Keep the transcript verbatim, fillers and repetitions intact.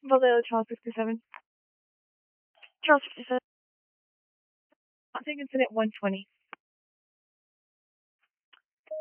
Vallejo, Charles sixty-seven. Charles fifty-seven. I'll take incident one twenty.